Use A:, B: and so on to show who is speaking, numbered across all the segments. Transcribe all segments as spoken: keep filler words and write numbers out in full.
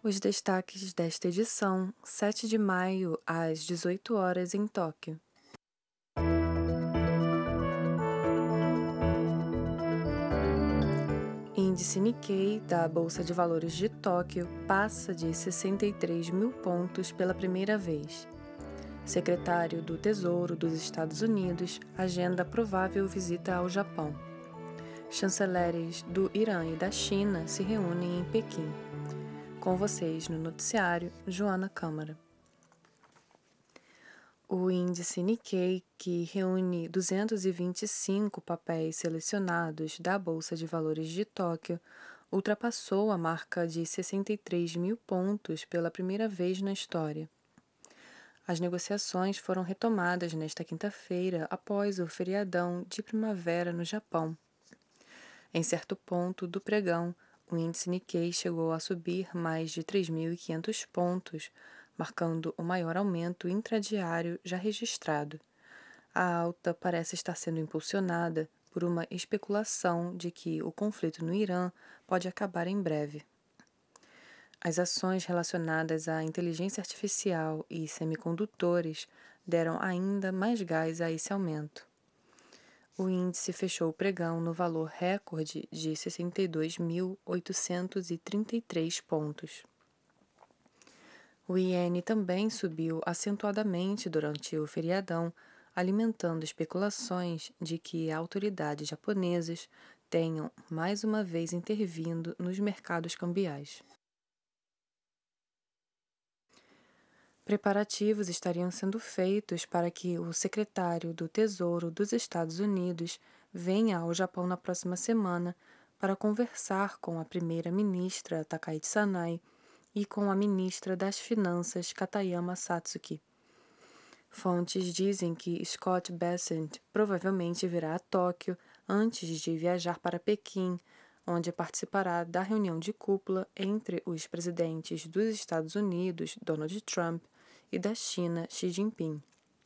A: Os destaques desta edição, sete de maio, às dezoito horas, em Tóquio. Índice Nikkei da Bolsa de Valores de Tóquio passa de sessenta e três mil pontos pela primeira vez. Secretário do Tesouro dos Estados Unidos agenda provável visita ao Japão. Chanceleres do Irã e da China se reúnem em Pequim. Com vocês no noticiário, Joana Câmara. O índice Nikkei, que reúne duzentos e vinte e cinco papéis selecionados da Bolsa de Valores de Tóquio, ultrapassou a marca de sessenta e três mil pontos pela primeira vez na história. As negociações foram retomadas nesta quinta-feira após o feriadão de primavera no Japão. Em certo ponto do pregão, o índice Nikkei chegou a subir mais de três mil e quinhentos pontos, marcando o maior aumento intradiário já registrado. A alta parece estar sendo impulsionada por uma especulação de que o conflito no Irã pode acabar em breve. As ações relacionadas à inteligência artificial e semicondutores deram ainda mais gás a esse aumento. O índice fechou o pregão no valor recorde de sessenta e dois mil oitocentos e trinta e três pontos. O iene também subiu acentuadamente durante o feriadão, alimentando especulações de que autoridades japonesas tenham mais uma vez intervindo nos mercados cambiais. Preparativos estariam sendo feitos para que o secretário do Tesouro dos Estados Unidos venha ao Japão na próxima semana para conversar com a primeira-ministra Takaichi Sanai e com a ministra das Finanças Katayama Satsuki. Fontes dizem que Scott Bessent provavelmente virá a Tóquio antes de viajar para Pequim, onde participará da reunião de cúpula entre os presidentes dos Estados Unidos, Donald Trump, e da China, Xi Jinping.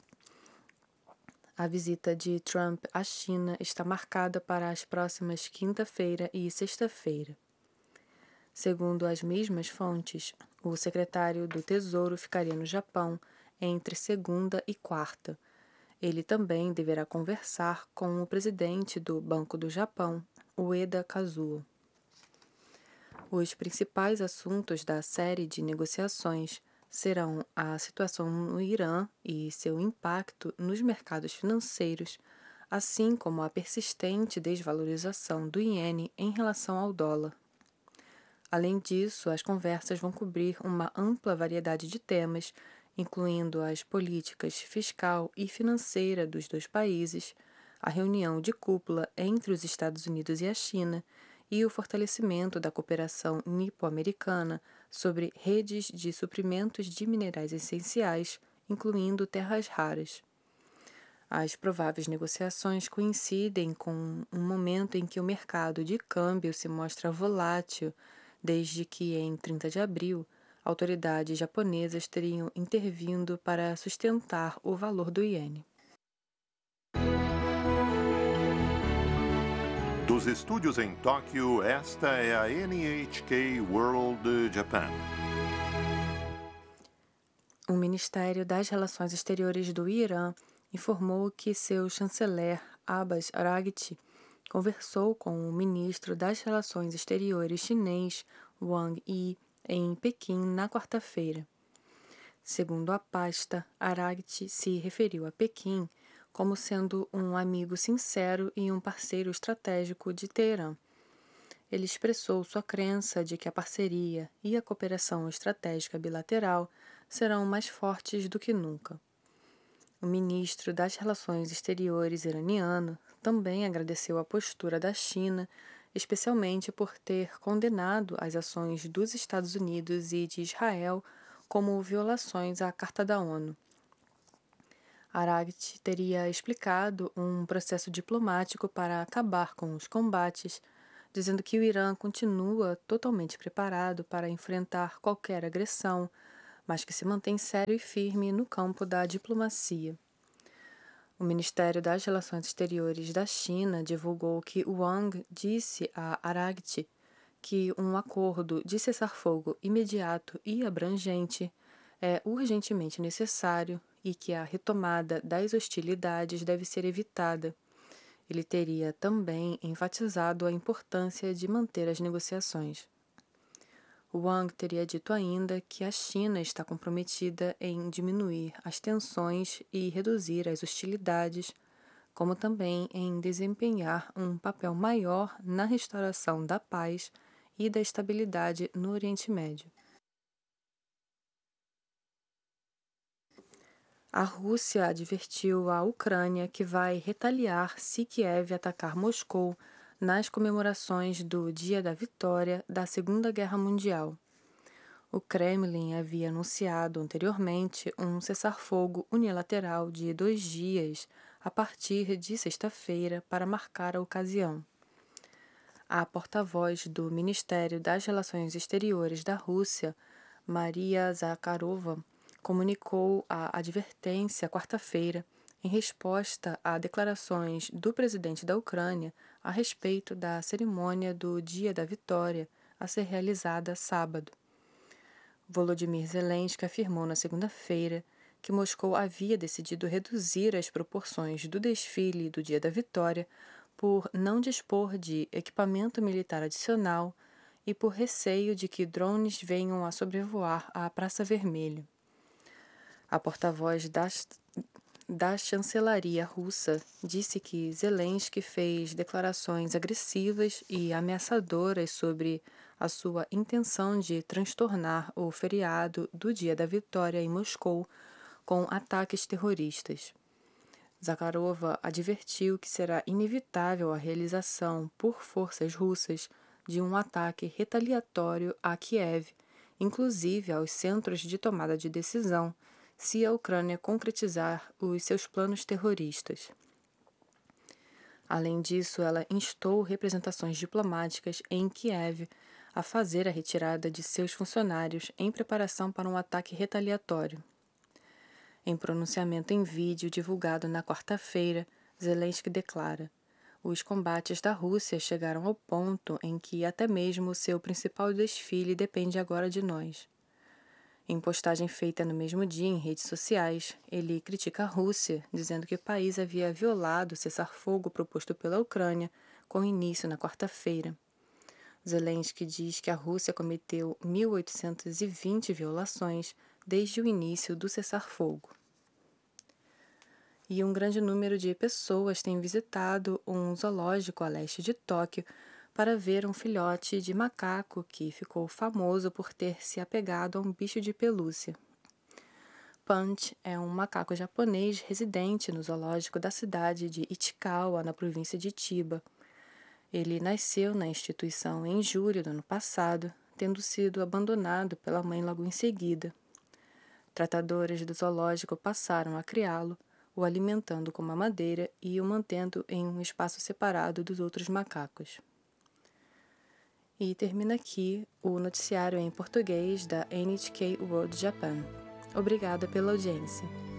A: A visita de Trump à China está marcada para as próximas quinta-feira e sexta-feira. Segundo as mesmas fontes, o secretário do Tesouro ficaria no Japão entre segunda e quarta. Ele também deverá conversar com o presidente do Banco do Japão, Ueda Kazuo. Os principais assuntos da série de negociações serão a situação no Irã e seu impacto nos mercados financeiros, assim como a persistente desvalorização do iene em relação ao dólar. Além disso, as conversas vão cobrir uma ampla variedade de temas, incluindo as políticas fiscal e financeira dos dois países, a reunião de cúpula entre os Estados Unidos e a China e o fortalecimento da cooperação nipo-americana sobre redes de suprimentos de minerais essenciais, incluindo terras raras. As prováveis negociações coincidem com um momento em que o mercado de câmbio se mostra volátil, desde que, em trinta de abril, autoridades japonesas teriam intervindo para sustentar o valor do iene.
B: Dos estúdios em Tóquio, esta é a N H K World Japan.
A: O Ministério das Relações Exteriores do Irã informou que seu chanceler Abbas Araghchi conversou com o ministro das Relações Exteriores chinês Wang Yi em Pequim na quarta-feira. Segundo a pasta, Araghchi se referiu a Pequim como sendo um amigo sincero e um parceiro estratégico de Teherã. Ele expressou sua crença de que a parceria e a cooperação estratégica bilateral serão mais fortes do que nunca. O ministro das Relações Exteriores iraniano também agradeceu a postura da China, especialmente por ter condenado as ações dos Estados Unidos e de Israel como violações à Carta da ONU. Araghchi teria explicado um processo diplomático para acabar com os combates, dizendo que o Irã continua totalmente preparado para enfrentar qualquer agressão, mas que se mantém sério e firme no campo da diplomacia. O Ministério das Relações Exteriores da China divulgou que Wang disse a Araghchi que um acordo de cessar-fogo imediato e abrangente é urgentemente necessário e que a retomada das hostilidades deve ser evitada. Ele teria também enfatizado a importância de manter as negociações. Wang teria dito ainda que a China está comprometida em diminuir as tensões e reduzir as hostilidades, como também em desempenhar um papel maior na restauração da paz e da estabilidade no Oriente Médio. A Rússia advertiu a Ucrânia que vai retaliar se Kiev atacar Moscou nas comemorações do Dia da Vitória da Segunda Guerra Mundial. O Kremlin havia anunciado anteriormente um cessar-fogo unilateral de dois dias a partir de sexta-feira para marcar a ocasião. A porta-voz do Ministério das Relações Exteriores da Rússia, Maria Zakharova, comunicou a advertência quarta-feira em resposta a declarações do presidente da Ucrânia a respeito da cerimônia do Dia da Vitória a ser realizada sábado. Volodymyr Zelensky afirmou na segunda-feira que Moscou havia decidido reduzir as proporções do desfile do Dia da Vitória por não dispor de equipamento militar adicional e por receio de que drones venham a sobrevoar a Praça Vermelha. A porta-voz da, da chancelaria russa disse que Zelensky fez declarações agressivas e ameaçadoras sobre a sua intenção de transtornar o feriado do Dia da Vitória em Moscou com ataques terroristas. Zakharova advertiu que será inevitável a realização por forças russas de um ataque retaliatório a Kiev, inclusive aos centros de tomada de decisão, se a Ucrânia concretizar os seus planos terroristas. Além disso, ela instou representações diplomáticas em Kiev a fazer a retirada de seus funcionários em preparação para um ataque retaliatório. Em pronunciamento em vídeo divulgado na quarta-feira, Zelensky declara: os combates da Rússia chegaram ao ponto em que até mesmo seu principal desfile depende agora de nós. Em postagem feita no mesmo dia em redes sociais, ele critica a Rússia, dizendo que o país havia violado o cessar-fogo proposto pela Ucrânia com início na quarta-feira. Zelensky diz que a Rússia cometeu mil oitocentas e vinte violações desde o início do cessar-fogo. E um grande número de pessoas tem visitado um zoológico a leste de Tóquio para ver um filhote de macaco que ficou famoso por ter se apegado a um bicho de pelúcia. Punch é um macaco japonês residente no zoológico da cidade de Ichikawa, na província de Chiba. Ele nasceu na instituição em julho do ano passado, tendo sido abandonado pela mãe logo em seguida. Tratadoras do zoológico passaram a criá-lo, o alimentando com mamadeira e o mantendo em um espaço separado dos outros macacos. E termina aqui o noticiário em português da N H K World Japan. Obrigada pela audiência.